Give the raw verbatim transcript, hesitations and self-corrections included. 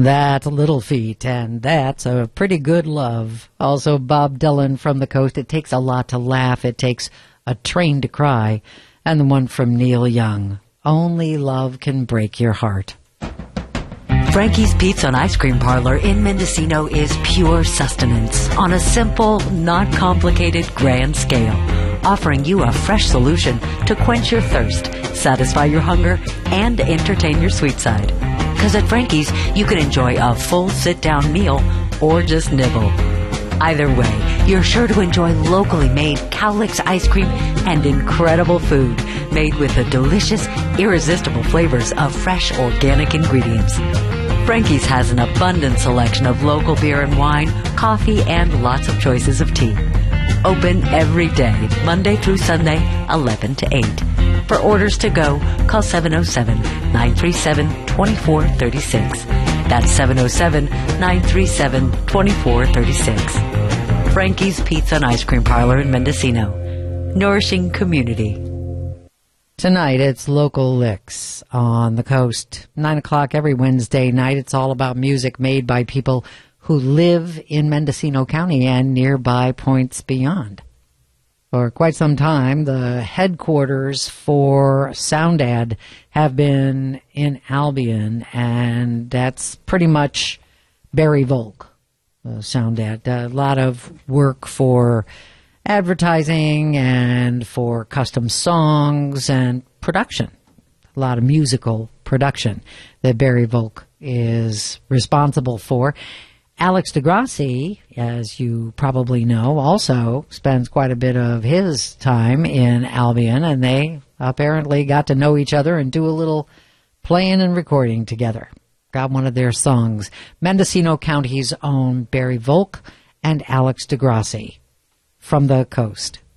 That's Little Feat, and that's a pretty good love. Also, Bob Dylan from the Coast. It takes a lot to laugh. It takes a train to cry. And the one from Neil Young. Only love can break your heart. Frankie's Pizza and Ice Cream Parlor in Mendocino is pure sustenance on a simple, not complicated, grand scale, offering you a fresh solution to quench your thirst, satisfy your hunger, and entertain your sweet side. Because at Frankie's, you can enjoy a full sit-down meal or just nibble. Either way, you're sure to enjoy locally made Cowlicks ice cream and incredible food made with the delicious, irresistible flavors of fresh organic ingredients. Frankie's has an abundant selection of local beer and wine, coffee, and lots of choices of tea. Open every day, Monday through Sunday, eleven to eight. For orders to go, call seven oh seven, nine three seven, two four three six. That's seven oh seven, nine three seven, two four three six. Frankie's Pizza and Ice Cream Parlor in Mendocino. Nourishing community. Tonight, it's Local Licks on the Coast. Nine o'clock every Wednesday night. It's all about music made by people who live in Mendocino County and nearby points beyond. For quite some time, the headquarters for Soundad have been in Albion, and that's pretty much Barry Volk, uh, Soundad. A lot of work for advertising and for custom songs and production. A lot of musical production that Barry Volk is responsible for. Alex DeGrassi, as you probably know, also spends quite a bit of his time in Albion, and they apparently got to know each other and do a little playing and recording together. Got one of their songs. Mendocino County's own Barry Volk and Alex DeGrassi from the Coast.